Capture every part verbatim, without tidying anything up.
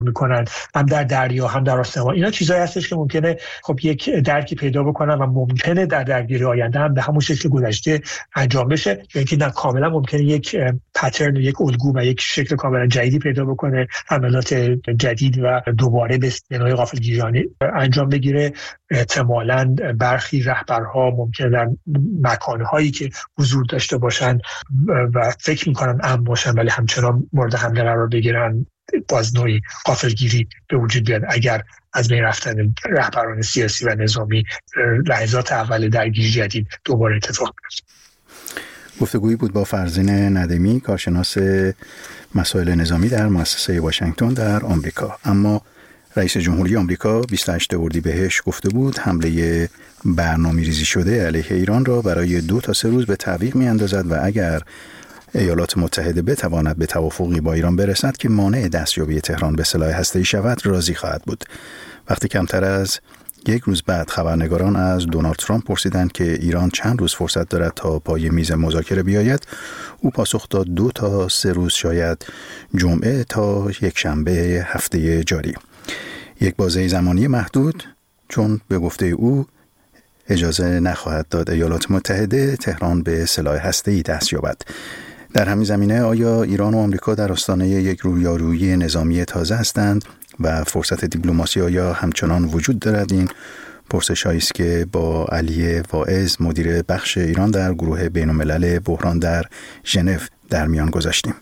میکنن، هم در دریا هم در آسمان. اینا چیزایی هستش که ممکنه خب یک درکی پیدا بکنن و ممکنه در درگیری آینده هم به همون شکل گذشته انجام بشه، یا اینکه نه کاملا ممکنه یک پترن، یک الگو و یک شکل کاملا جدیدی پیدا بکنه، حملات جدید و دوباره به نوع غافلگیرانه انجام بگیره. احتمالاً برخی رهبرها ممکنه در مکانهایی که حضور داشته باشن و فکر میکنن امن باشن ولی همچنان مورد حمله قرار بگیرن، باز نوعی غافلگیری به وجود بیاد اگر از بین رفتن رهبران سیاسی و نظامی لحظات اول درگیری جدید دوباره اتفاق بیفته. گفتگویی بود با فرزین ندمی، کارشناس مسائل نظامی در مؤسسه واشنگتن در آمریکا. اما رئیس جمهوری آمریکا بیست و هشتم اردیبهشت گفته بود حمله برنامه‌ریزی شده علیه ایران را برای دو تا سه روز به تعویق می‌اندازد و اگر ایالات متحده بتواند به توافقی با ایران برسد که مانع دستیابی تهران به سلاح هسته‌ای شود راضی خواهد بود. وقتی کمتر از یک روز بعد خبرنگاران از دونالد ترامپ پرسیدند که ایران چند روز فرصت دارد تا پای میز مذاکره بیاید، او پاسخ داد دو تا سه روز، شاید جمعه تا یک شنبه هفته جاری. یک بازه زمانی محدود، چون به گفته او اجازه نخواهد داد ایالات متحده تهران به سلاح هسته‌ای دست یابد. در همین زمینه آیا ایران و آمریکا در آستانه یک رویارویی نظامی تازه هستند و فرصت دیپلماسی آیا همچنان وجود دارد؟ این پرسش‌هایی است که با علی واعظ، مدیر بخش ایران در گروه بین‌الملل بحران در ژنو، در میان گذاشتیم.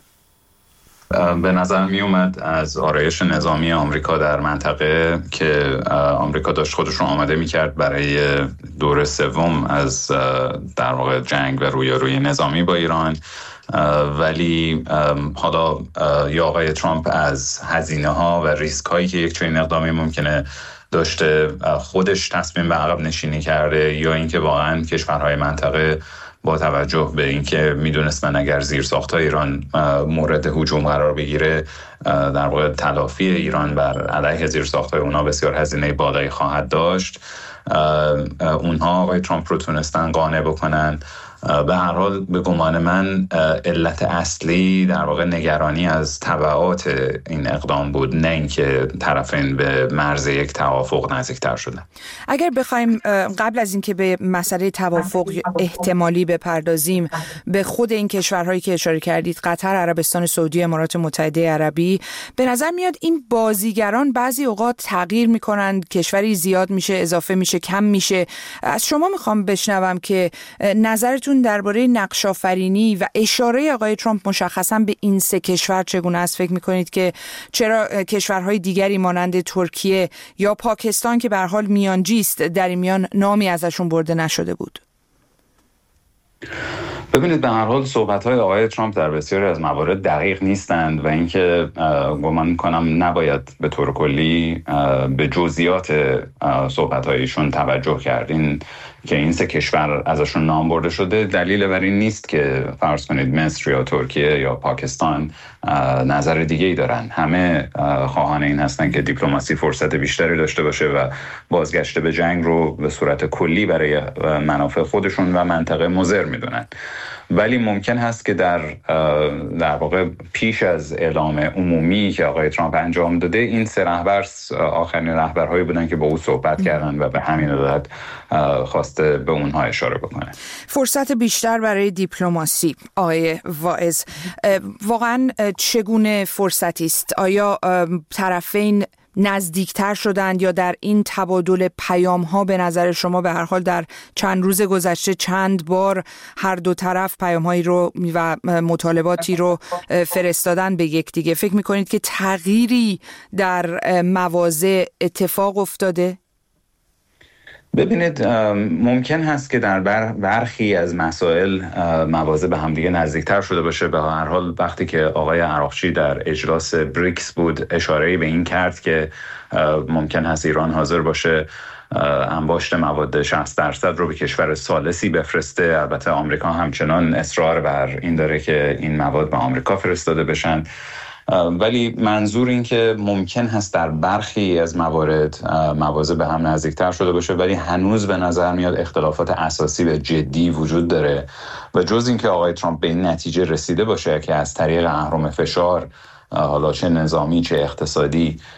به نظر می اومد از آرایش نظامی آمریکا در منطقه که آمریکا داشت خودش رو آماده می کرد برای دور سوم از در واقع جنگ و رویارویی نظامی با ایران، ولی حالا یا آقای ترامپ از هزینه ها و ریسک هایی که یک چنین اقدامی ممکنه داشته خودش تصمیم به عقب نشینی کرده، یا اینکه واقعا کشورهای منطقه با توجه به اینکه میدونستن اگر زیرساخت‌های ایران مورد هجوم قرار بگیره در واقع تلافی ایران بر علیه زیرساخت‌های اونا بسیار هزینه بالایی خواهد داشت، اونها آقای ترامپ رو تونستن قانع بکنن. به هر حال به گمان من علت اصلی در واقع نگرانی از تبعات این اقدام بود، نه اینکه طرفین به مرز یک توافق نزدیکتر شدن. اگر بخوایم قبل از اینکه به مسئله توافق احتمالی بپردازیم، به خود این کشورهایی که اشاره کردید، قطر، عربستان سعودی، امارات متحده عربی، به نظر میاد این بازیگران بعضی اوقات تغییر میکنند، کشوری زیاد میشه، اضافه میشه، کم میشه. از شما میخوام بشنوم که نظرتون درباره نقش‌آفرینی و اشاره آقای ترامپ مشخصاً به این سه کشور چگونه است؟ فکر می‌کنید که چرا کشورهای دیگری مانند ترکیه یا پاکستان که به هر حال میانجی است در این میان نامی ازشون برده نشده بود؟ ببینید، به هر حال صحبت‌های آقای ترامپ در بسیاری از موارد دقیق نیستند و اینکه گمان می‌کنم نباید به طور کلی به جزئیات صحبت‌هایشون توجه کرد. این که این سه کشور ازشون نام برده شده دلیل بر این نیست که فرض کنید مصر یا ترکیه یا پاکستان نظر دیگه‌ای دارن. همه خواهان این هستن که دیپلماسی فرصت بیشتری داشته باشه و بازگشت به جنگ رو به صورت کلی برای منافع خودشون و منطقه مضر میدونن. ولی ممکن هست که در در واقع پیش از اعلام عمومی که آقای ترامپ انجام داده، این سه رهبر آخرین رهبرهایی بودن که با او صحبت کردن و به همین علت خواسته به اونها اشاره بکنه. فرصت بیشتر برای دیپلماسی، آقای واعظ، واقعا چگونه فرصتی است؟ آیا طرفین نزدیکتر شدند یا در این تبادل پیام ها به نظر شما به هر حال در چند روز گذشته چند بار هر دو طرف پیام هایی رو و مطالباتی رو فرستادن به یکدیگه؟ فکر میکنید که تغییری در مواضع اتفاق افتاده؟ ببینید، ممکن هست که در برخی از مسائل مواضع به همدیگه نزدیکتر شده باشه. به هر حال وقتی که آقای عراقچی در اجلاس بریکس بود، اشاره‌ای به این کرد که ممکن هست ایران حاضر باشه انباشت مواد شصت درصد رو به کشور ثالثی بفرسته. البته آمریکا همچنان اصرار بر این داره که این مواد به آمریکا فرستاده بشن، ولی منظور این که ممکن هست در برخی از موارد مواضع به هم نزدیکتر شده باشه، ولی هنوز به نظر میاد اختلافات اساسی و جدی وجود داره و جز این که آقای ترامپ به این نتیجه رسیده باشه که از طریق اهرم فشار حالا چه نظامی چه اقتصادی